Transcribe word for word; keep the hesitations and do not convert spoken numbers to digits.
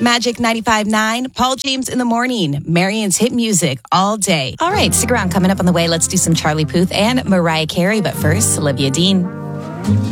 Magic ninety-five point nine, Paul James in the morning, Marion's hit music all day. All right, stick around. Coming up on the way, let's do some Charlie Puth and Mariah Carey. But first, Olivia Dean.